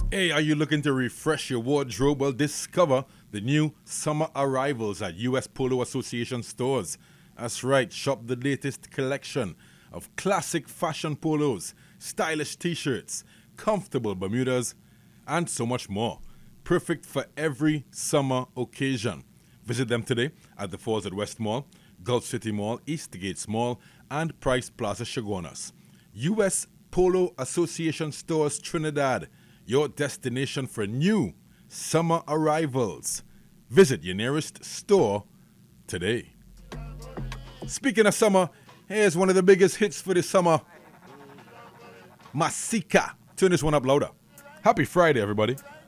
Hey, are you looking to refresh your wardrobe? Well, discover the new summer arrivals at U.S. Polo Association stores. That's right, shop the latest collection of classic fashion polos, stylish t-shirts, comfortable Bermudas, and so much more. Perfect for every summer occasion. Visit them today at the Falls at West Mall, Gulf City Mall, Eastgate Mall, and Price Plaza Chaguanas. U.S. Polo Association Stores Trinidad, your destination for new summer arrivals. Visit your nearest store today. Speaking of summer, here's one of the biggest hits for this summer. Masika. Turn this one up louder. Happy Friday, everybody.